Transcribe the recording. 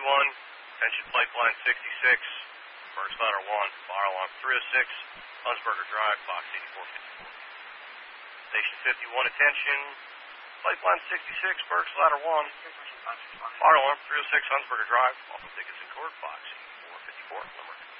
attention pipeline 66, Berks ladder 1, fire alarm 306, Hunsberger Drive, Fox 8454. Station 51, attention, pipeline 66, Berks ladder 1, fire alarm 306, Hunsberger Drive, also tickets in court, Fox 8454, number